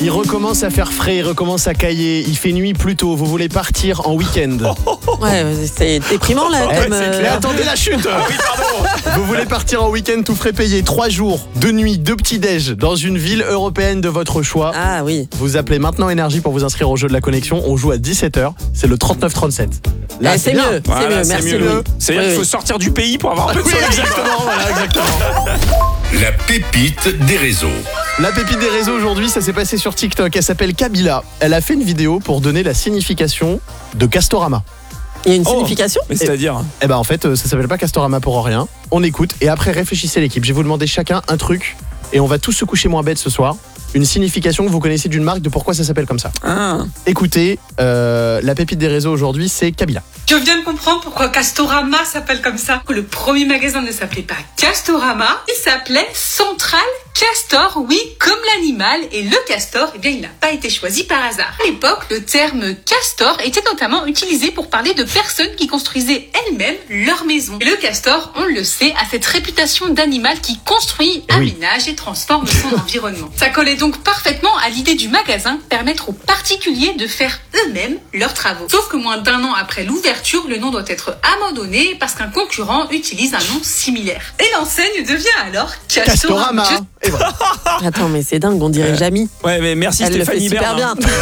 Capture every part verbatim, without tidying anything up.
Il recommence à faire frais, il recommence à cailler, il fait nuit plus tôt, vous voulez partir en week-end. Ouais, c'est déprimant là. Ouais, comme, c'est euh... clair. Attendez la chute. Ah oui, pardon. Vous voulez partir en week-end tout frais payé, trois jours, deux nuits, deux petits-déj dans une ville européenne de votre choix. Ah oui. Vous appelez maintenant Énergie pour vous inscrire au jeu de la connexion. On joue à dix-sept heures, c'est le trente-neuf trente-sept. Là, eh, c'est, c'est mieux, c'est voilà, mieux, c'est merci mieux. Louis. C'est-à-dire oui, qu'il faut oui. sortir du pays pour avoir un peu de Oui, soleil. exactement, voilà, exactement. La pépite des réseaux. La pépite des réseaux aujourd'hui, ça s'est passé sur TikTok. Elle s'appelle Kabila. Elle a fait une vidéo pour donner la signification de Castorama. Il y a une Oh, signification mais c'est-à-dire Eh ben en fait, ça s'appelle pas Castorama pour rien. On écoute et après réfléchissez l'équipe. Je vais vous demander chacun un truc et on va tous se coucher moins bête ce soir. Une signification que vous connaissez d'une marque, de pourquoi ça s'appelle comme ça. ah. Écoutez, euh, la pépite des réseaux aujourd'hui, c'est Kabila. Je viens de comprendre pourquoi Castorama s'appelle comme ça. Le premier magasin ne s'appelait pas Castorama, il s'appelait Central Castor, oui, comme l'animal. Et le castor, eh bien, il n'a pas été choisi par hasard. À l'époque, le terme castor était notamment utilisé pour parler de personnes qui construisaient elles-mêmes leur maison. Et le castor, on le sait, a cette réputation d'animal qui construit, Oui. aménage et transforme son environnement. Ça collait donc parfaitement à l'idée du magasin, permettre aux particuliers de faire eux-mêmes leurs travaux. Sauf que moins d'un an après l'ouverture, le nom doit être abandonné parce qu'un concurrent utilise un nom similaire. Et l'enseigne devient alors Castorama. Castorama. Et voilà. Attends, mais c'est dingue, on dirait Jamie. Ouais, mais merci Elle le fait Stéphanie super Bern. bien.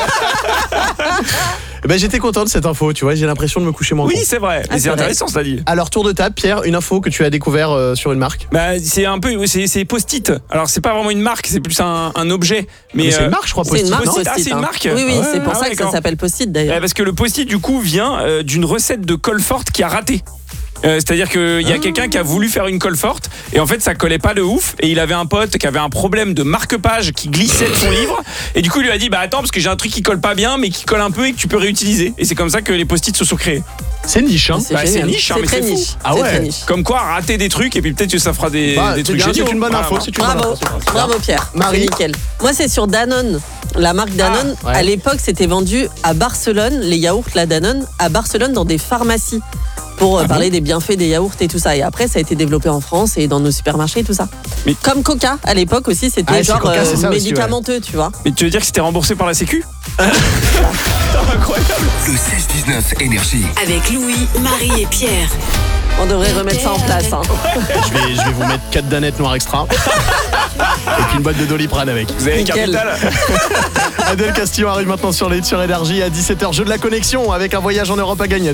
Eh ben, j'étais content de cette info, tu vois, j'ai l'impression de me coucher moins Oui, con. c'est vrai. Ah, Mais c'est c'est vrai. intéressant, cela dit. Alors, tour de table, Pierre, une info que tu as découvert euh, sur une marque. Bah, c'est un peu, c'est, c'est Post-it. Alors, c'est pas vraiment une marque, c'est plus un, un objet. Mais, Mais c'est euh, une marque, je crois, C'est Post-it, une marque non Post-it. Ah, Post-it. c'est une hein. marque Oui, oui, Ouais, c'est pour ah ça ouais, que ça d'accord. s'appelle Post-it euh, d'ailleurs. parce que le Post-it, du coup, vient euh, d'une recette de colle forte qui a raté. Euh, c'est-à-dire qu'il y a Ah. quelqu'un qui a voulu faire une colle forte et en fait ça collait pas de ouf et il avait un pote qui avait un problème de marque-page qui glissait de son livre et du coup il lui a dit bah attends parce que j'ai un truc qui colle pas bien mais qui colle un peu et que tu peux réutiliser et c'est comme ça que les post-it se sont créés. C'est niche, hein. C'est bah, c'est génial. niche, hein, mais très c'est fou. niche. Ah C'est ouais. très niche. Comme quoi rater des trucs et puis peut-être que ça fera des, Bah, des c'est trucs bien, géniaux. c'est une bonne Voilà, info, voilà. c'est une bonne Bravo, info. bravo Pierre. Marie. C'est nickel. Moi c'est sur Danone. La marque Danone, Ah, ouais. à l'époque c'était vendu à Barcelone, les yaourts la Danone, à Barcelone dans des pharmacies pour euh, parler des bienfaits des yaourts et tout ça. Et après ça a été développé en France et dans nos supermarchés et tout ça. Mais- Comme Coca à l'époque aussi c'était Ah, c'est genre Coca, c'est ça aussi, médicamenteux, tu vois. Mais tu veux dire que c'était remboursé par la Sécu? Incroyable. Le seize dix-neuf Énergie. Avec Louis, Marie et Pierre. On devrait remettre ça en place. Hein. Je vais, je vais vous mettre quatre danettes noires extra. Et puis une boîte de Doliprane avec. Vous avez Nickel. Capital. Adèle Castillo arrive maintenant sur les sur Énergie à dix-sept heures. Jeu de la connexion avec un voyage en Europe à gagner.